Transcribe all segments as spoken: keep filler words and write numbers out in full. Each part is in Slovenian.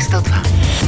sto dva.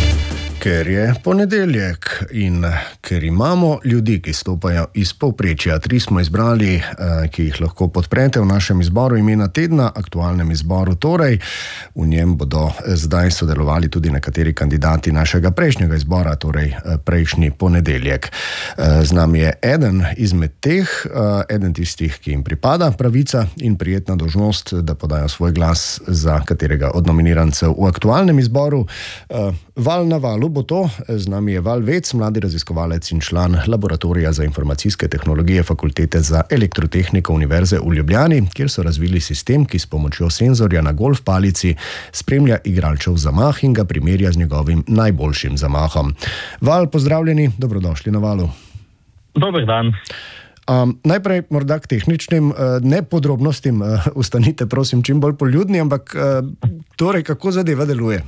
Ker je ponedeljek in ker imamo ljudi, ki stopajo iz povprečja, tri smo izbrali, ki jih lahko podprete v našem izboru imena tedna, aktualnem izboru torej. V njem bodo zdaj sodelovali tudi nekateri kandidati našega prejšnjega izbora, torej prejšnji ponedeljek. Z nami je eden izmed teh, eden tistih, ki jim pripada pravica in prijetna dolžnost, da podajo svoj glas za katerega od nominirancev v aktualnem izboru. Val na valu bo to. Z nami je Val Vec, mladi raziskovalec in član Laboratorija za informacijske tehnologije Fakultete za elektrotehniko Univerze v Ljubljani, kjer so razvili sistem, ki s pomočjo senzorja na golf palici spremlja igralčev zamah in ga primerja z njegovim najboljšim zamahom. Val, pozdravljeni, dobrodošli na Valu. Dober dan. Um, najprej morda k tehničnim, uh, ne podrobnostim, uh, ustanite prosim čim bolj poljudni, ampak uh, torej, kako zadeva deluje?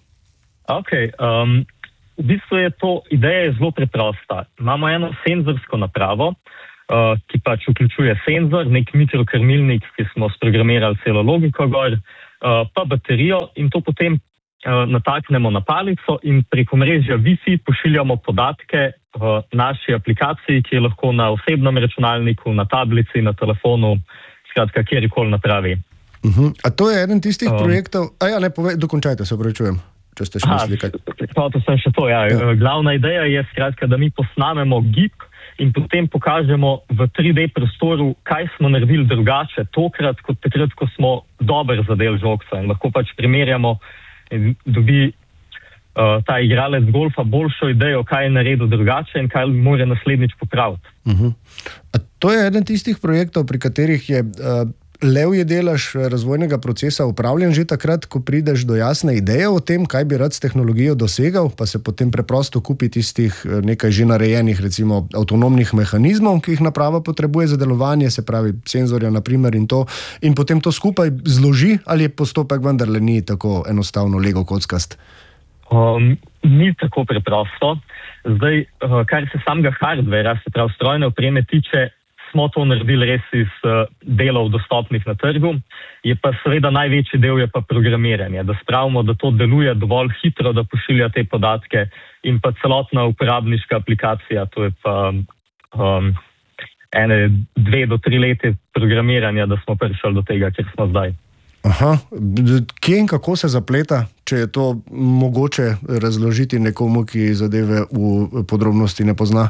Ok, um, v bistvu je to, ideja je zelo preprosta. Imamo eno senzorsko napravo, uh, ki pač vključuje senzor, nek mikrokrmilnik, ki smo sprogramirali celo logiko gor, uh, pa baterijo in to potem uh, nataknemo na palico in preko mrežja Wi-Fi pošiljamo podatke v naši aplikaciji, ki je lahko na osebnem računalniku, na tablici, na telefonu, skratka kjerkoli napravi. Uh-huh. A to je eden tistih um, projektov, a ja, ne, povej, dokončajte, se opravičujem. Če ste še mislili kaj. To sem še to, ja. ja. Glavna ideja je skratka, da mi posnamemo gib in potem pokažemo v tri D prostoru, kaj smo naredili drugače tokrat, kot takrat, ko smo dober zadel žogca in lahko pač primerjamo in dobi uh, ta igralec golfa boljšo idejo, kaj je naredil drugače in kaj mora naslednjič popraviti. Uh-huh. A to je eden tistih projektov, pri katerih je uh, levji delež razvojnega procesa upravljen že takrat, ko prideš do jasne ideje o tem, kaj bi rad s tehnologijo dosegal, pa se potem preprosto kupi tistih nekaj že narejenih, recimo avtonomnih mehanizmov, ki jih naprava potrebuje za delovanje, se pravi senzorja naprimer in to, in potem to skupaj zloži, ali je postopek vendarle ni tako enostavno lego kockast? Um, ni tako preprosto. Zdaj, kar se samega hardvera, se pravi strojne opreme tiče, smo to naredili res iz uh, delov dostopnih na trgu, je pa seveda največji del je pa programiranje, da spravimo, da to deluje dovolj hitro, da pošilja te podatke in pa celotna uporabniška aplikacija, to je pa um, ene dve do tri leta programiranja, da smo prišli do tega, kjer smo zdaj. Aha, kje in kako se zapleta, če je to mogoče razložiti nekomu, ki zadeve v podrobnosti ne pozna?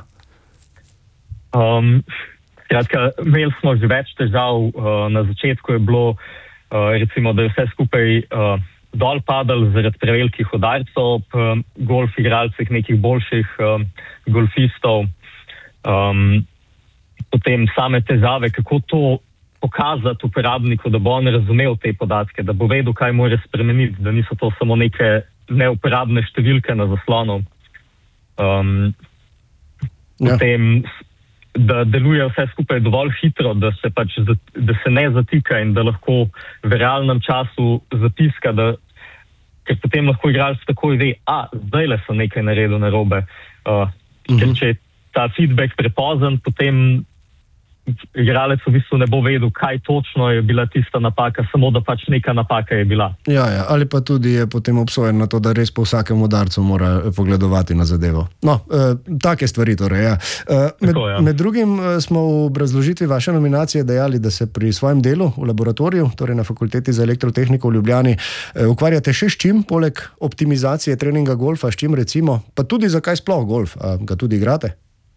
Um, Kratka, imeli smo že več težav, uh, na začetku je bilo, uh, recimo, da je vse skupaj uh, dol padalo zaradi prevelikih udarcev, uh, golf igralcih, nekih boljših uh, golfistov, um, potem same težave, kako to pokazati uporabniku, da bo on razumel te podatke, da bo vedel, kaj mora spremeniti, da niso to samo neke neuporabne številke na zaslonu. Um, ja. Potem da deluje vse skupaj dovolj hitro, da se pač da se ne zatika in da lahko v realnem času zatiska, da ker potem lahko igralec takoj ve, a, zdajle sem nekaj naredil narobe. Uh, uh-huh. Ker če je ta feedback prepozen, potem igralec v bistvu ne bo vedel, kaj točno je bila tista napaka, samo da pač neka napaka je bila. Ja, ja, ali pa tudi je potem obsojen na to, da res po vsakem udarcu mora pogledovati na zadevo. No, eh, take stvari torej, ja. Eh, med, Tako, ja. med drugim eh, smo v obrazložitvi vaše nominacije dejali, da se pri svojem delu v laboratoriju, torej na Fakulteti za elektrotehniko v Ljubljani, eh, ukvarjate še s čim, poleg optimizacije treninga golfa, s čim recimo, pa tudi zakaj sploh golf, a ga tudi igrate?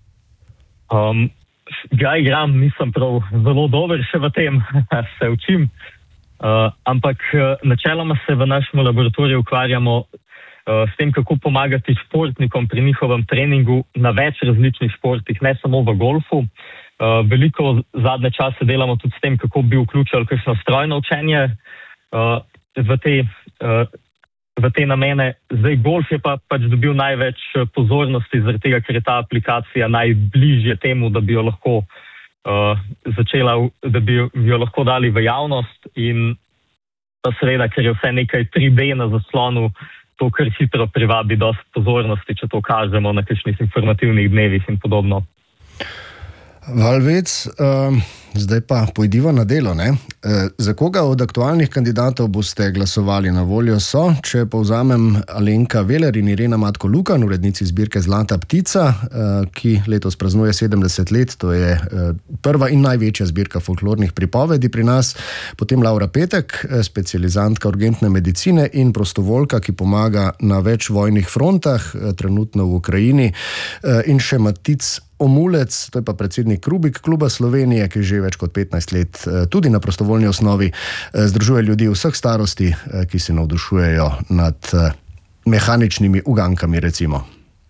Um, Ga igram, nisem prav zelo dober še v tem, se učim, uh, ampak uh, načeloma se v našem laboratoriju ukvarjamo uh, s tem, kako pomagati športnikom pri njihovem treningu na več različnih športih, ne samo v golfu. Uh, veliko zadnje čase delamo tudi s tem, kako bi vključili kakšno strojno učenje uh, v te uh, v te namene. Zdaj golf je pa pač dobil največ pozornosti zaradi tega, ker je ta aplikacija najbližje temu, da bi jo lahko uh, začela, da bi jo lahko dali v javnost in pa seveda, ker je vse nekaj tri D na zaslonu, to kar hitro privabi dosti pozornosti, če to kažemo na kakšnih informativnih dnevih in podobno. Val Vec, um, zdaj pa pojdiva na delo, ne? E, za koga od aktualnih kandidatov boste glasovali? Na voljo so, če povzamem, Alenka Veler in Irena Matko Lukan, urednici zbirke Zlata ptica, e, ki letos praznuje sedemdeset let, to je e, prva in največja zbirka folklornih pripovedi pri nas. Potem Laura Petek, specializantka urgentne medicine in prostovoljka, ki pomaga na več vojnih frontah, e, trenutno v Ukrajini, e, in še Matic Omulec, to je pa predsednik Rubik kluba Slovenije, ki že več kot petnajst let tudi na prostovoljni osnovi združuje ljudi vseh starosti, ki se navdušujejo nad mehaničnimi ugankami, recimo.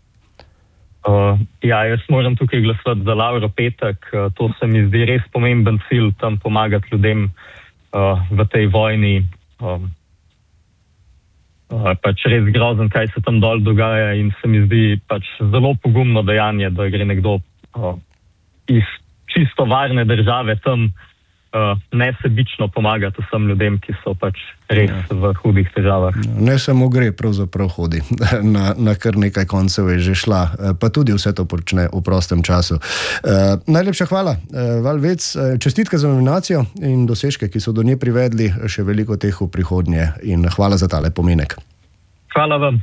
Uh, ja, jaz moram tukaj glasovati za Lauro Petek. Uh, to se mi zdi res pomemben cilj, tam pomagati ljudem uh, v tej vojni. Um, Uh, pač res grozen, kaj se tam dol dogaja, in se mi zdi pač zelo pogumno dejanje, da gre nekdo uh, iz čisto varne države tam uh, nesebično pomagati vsem ljudem, ki so pač res ja. v hudih težavah. Ne samo gre, pravzaprav hodi. Na, na kar nekaj koncev je že šla, pa tudi vse to počne v prostem času. Uh, najlepša hvala, uh, Val Vec. Čestitke za nominacijo in dosežke, ki so do nje privedli, še veliko teh v prihodnje, in hvala za tale pomenek. Hvala vam.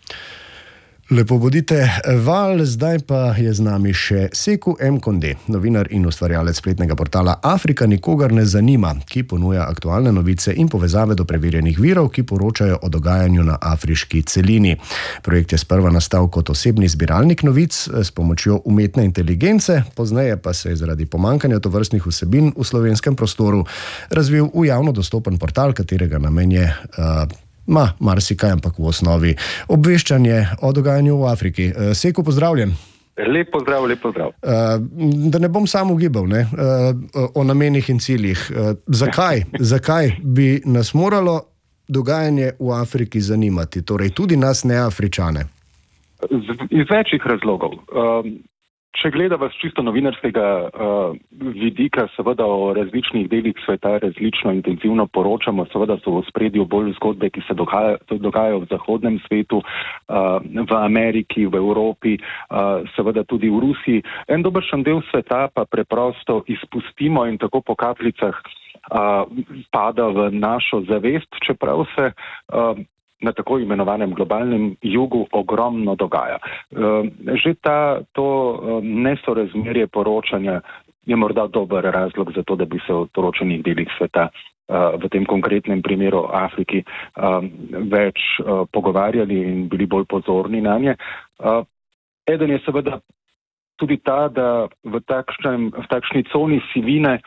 Lepo bodite, Val. Zdaj pa je z nami še Seku M. Konde, novinar in ustvarjalec spletnega portala Afrika nikogar ne zanima, ki ponuja aktualne novice in povezave do preverjenih virov, ki poročajo o dogajanju na afriški celini. Projekt je sprva nastal kot osebni zbiralnik novic s pomočjo umetne inteligence, pozneje pa se je zaradi pomankanja tovrstnih vsebin v slovenskem prostoru razvil v javno dostopen portal, katerega namen je uh, Ma, marsikaj, ampak v osnovi obveščanje o dogajanju v Afriki. Seku, pozdravljen. Lep pozdrav, lep pozdrav. Da ne bom sam ugibal, ne, o namenih in ciljih. Zakaj? Zakaj bi nas moralo dogajanje v Afriki zanimati? Torej tudi nas, ne Afričane. Iz večjih razlogov. Če gledava z čisto novinarskega uh, vidika, seveda o različnih delih sveta različno intenzivno poročamo, seveda so v ospredju bolj zgodbe, ki se dogajajo, dogajajo v zahodnem svetu, uh, v Ameriki, v Evropi, uh, seveda tudi v Rusiji. En dobršen del sveta pa preprosto izpustimo in tako po kapljicah uh, pada v našo zavest, čeprav se uh, na tako imenovanem globalnem jugu ogromno dogaja. Že ta, to nesorazmerje poročanja je morda dober razlog za to, da bi se o določenih delih sveta, v tem konkretnem primeru Afriki, več pogovarjali in bili bolj pozorni na nje. Eden je seveda tudi ta, da v, takšnem, v takšni coni sivine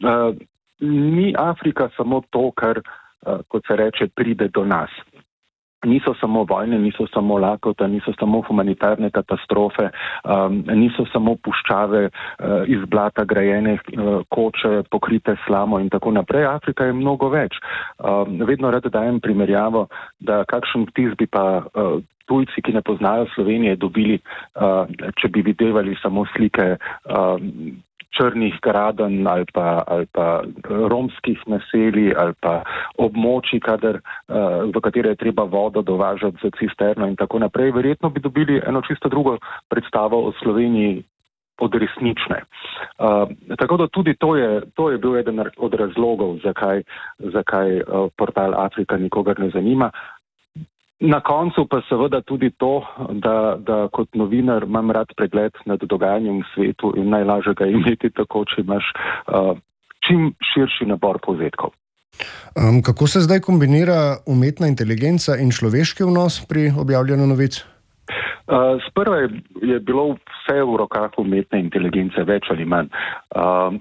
ni Afrika samo to, kar, kot se reče, pride do nas. Niso samo vojne, niso samo lakota, niso samo humanitarne katastrofe, um, niso samo puščave uh, iz blata grajene uh, koče, pokrite slamo in tako naprej. Afrika je mnogo več. Um, vedno rad dajem primerjavo, da kakšen vtis bi pa uh, tujci, ki ne poznajo Slovenije, dobili, uh, če bi videvali samo slike uh, črnih gradenj ali pa, ali pa romskih naselij ali pa območij, kadar, uh, v katere je treba vodo dovažati za cisterno in tako naprej. Verjetno bi dobili eno čisto drugo predstavo o Sloveniji od resnične. Uh, tako da tudi to je, to je bil eden od razlogov, zakaj, zakaj uh, portal Afrika nikogar ne zanima. Na koncu pa seveda tudi to, da, da kot novinar imam rad pregled nad dogajanjem v svetu in najlažje ga imeti tako, če imaš uh, čim širši nabor povzetkov. Um, kako se zdaj kombinira umetna inteligenca in človeški vnos pri objavljanju novic? Uh, sprva je, je bilo vse v rokah umetne inteligence, več ali manj. Uh,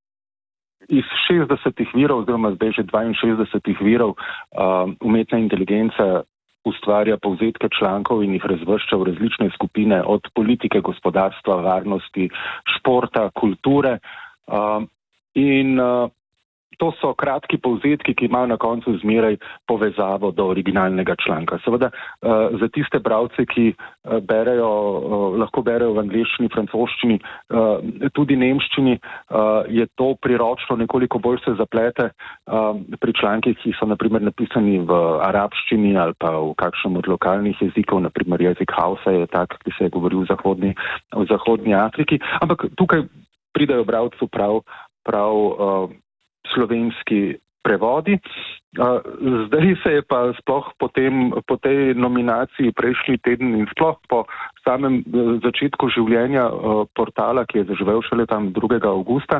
iz šestdesetih virov, oziroma zdaj že dvainšestdesetih virov, uh, umetna inteligenca ustvarja povzetke člankov in jih razvršča v različne skupine, od politike, gospodarstva, varnosti, športa, kulture. Uh, in uh, to so kratki povzetki, ki imajo na koncu zmeraj povezavo do originalnega članka. Seveda uh, za tiste bralce, ki uh, berejo, uh, lahko berejo v angleščini, francoščini, uh, tudi nemščini, uh, je to priročno, nekoliko bolj se zaplete uh, pri člankih, ki so naprimer napisani v arabščini ali pa v kakšnem od lokalnih jezikov, naprimer jezik Hausa je tak, ki se je govoril v zahodni, v zahodni Afriki. Ampak tukaj pridajo bralcu prav prav uh, slovenski prevodi. Uh, zdaj se je pa sploh po, tem, po tej nominaciji prejšnji teden in sploh po samem uh, začetku življenja uh, portala, ki je zaživel šele tam drugega avgusta,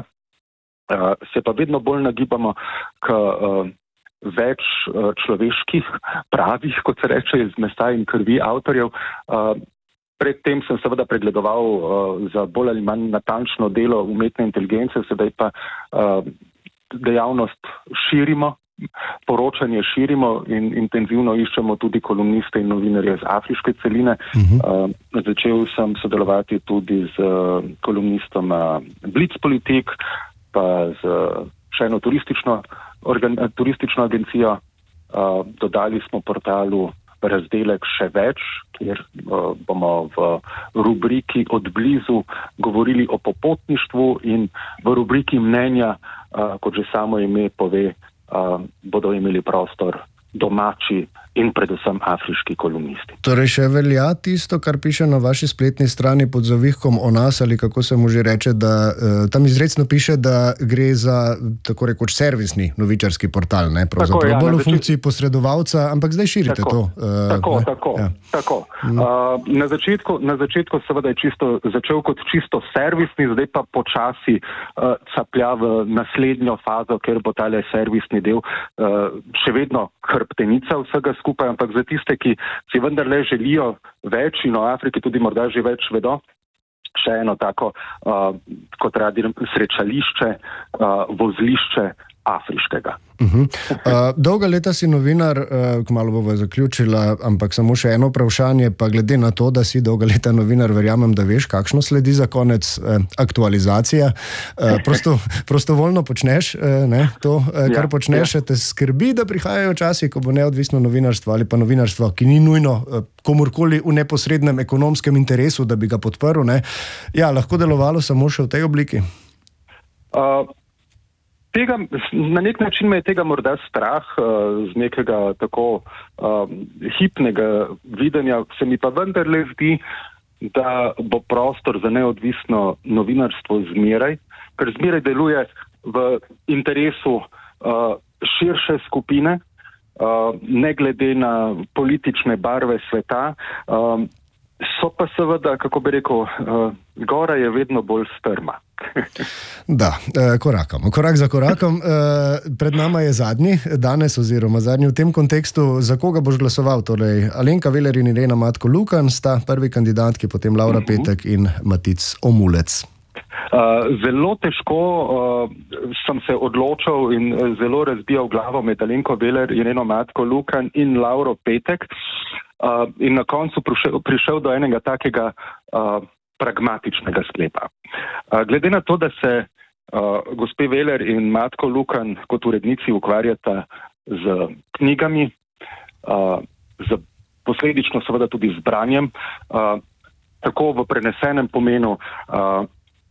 uh, se pa vedno bolj nagibamo k uh, več uh, človeških pravih, kot se reče, iz mesa in krvi avtorjev. Uh, Predtem sem seveda pregledoval uh, za bolj ali manj natančno delo umetne inteligence, sedaj pa uh, dejavnost širimo, poročanje širimo in intenzivno iščemo tudi kolumniste in novinarje z afriške celine. Uh-huh. Uh, začel sem sodelovati tudi z uh, kolumnistom uh, Blitzpolitik, pa z uh, še eno turistično, organ, turistično agencijo. Uh, dodali smo portalu razdelek še več, kjer uh, bomo v rubriki Od blizu govorili o popotništvu in v rubriki Mnenja, uh, kot že samo ime pove, uh, bodo imeli prostor domači in predvsem afriški kolumnisti. Torej še velja tisto, kar piše na vaši spletni strani pod zavihkom o nas, ali kako se mu že reče, da uh, tam izrecno piše, da gre za tako rekoč servisni novičarski portal, ne? Pravzaprav ja, bolj v funkciji posredovalca, ampak zdaj širite tako, to. Uh, tako, ne? tako, ja. tako. Mm. Uh, na, začetku, na začetku seveda je čisto, začel kot čisto servisni, zdaj pa počasi uh, caplja v naslednjo fazo, ker bo tale servisni del uh, še vedno hrbtenica vsega skupaj, ampak za tiste, ki si vendarle želijo več in o Afriki tudi morda že več vedo, še eno tako, uh, kot radi srečališče, uh, vozlišče afriškega. Uh-huh. Uh, dolga leta si novinar, uh, kmalu bova zaključila, ampak samo še eno vprašanje, pa glede na to, da si dolga leta novinar, verjamem, da veš, kakšno sledi za konec uh, aktualizacija. Uh, prosto, prostovoljno počneš uh, ne, to, uh, kar ja, počneš, ja. Te skrbi, da prihajajo časi, ko bo neodvisno novinarstvo ali pa novinarstvo, ki ni nujno uh, komorkoli v neposrednem ekonomskem interesu, da bi ga podprl, ne, ja, lahko delovalo samo še v tej obliki? Uh, Tega, na nek način me je tega morda strah uh, z nekega tako uh, hipnega videnja, se mi pa vendarle zdi, da bo prostor za neodvisno novinarstvo zmeraj, ker zmeraj deluje v interesu uh, širše skupine, uh, ne glede na politične barve sveta. Uh, so pa seveda, kako bi rekel, uh, gora je vedno bolj strma. Da, korakamo, korak za korakom. Pred nama je zadnji danes oziroma zadnji v tem kontekstu. Za koga boš glasoval? Torej, Alenka Veler in Irena Matko Lukan sta prvi kandidatki, potem Laura Petek in Matic Omulec. Zelo težko sem se odločil in zelo razbijal glavo med Alenko Veler, Ireno Matko Lukan in Lauro Petek in na koncu prišel, prišel do enega takega pragmatičnega sklepa. Glede na to, da se uh, gospe Veler in Matko Lukan kot urednici ukvarjata z knjigami, uh, z posledično seveda tudi z branjem, uh, tako v prenesenem pomenu, uh,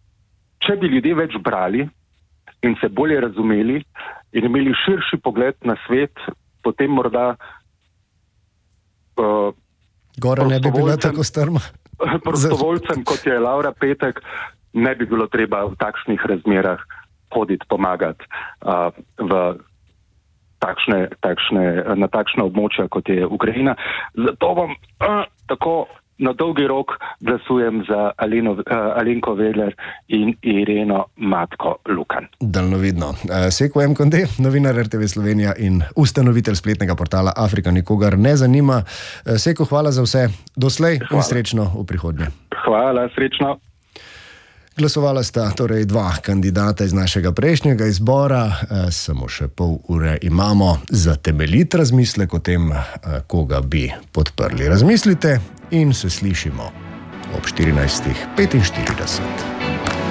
če bi ljudje več brali in se bolje razumeli in imeli širši pogled na svet, potem morda uh, Gora ne bi bila tako strma. Prostovoljcem, kot je Laura Petek, ne bi bilo treba v takšnih razmerah hoditi pomagati uh, v takšne, takšne, na takšna območja, kot je Ukrajina. Zato vam uh, tako na dolgi rok glasujem za Aleno, uh, Alenko Veler in Ireno Matko Lukan. Daljnovidno. Seko M. Konde, novinar R T V Slovenija in ustanovitelj spletnega portala Afrika nikogar ne zanima. Seko, hvala za vse. Doslej hvala. In srečno v prihodnje. Hvala, srečno. Glasovala sta torej dva kandidata iz našega prejšnjega izbora, e, samo še pol ure imamo za temeljit razmislek o tem, e, koga bi podprli. Razmislite in se slišimo ob štirinajst petinštirideset.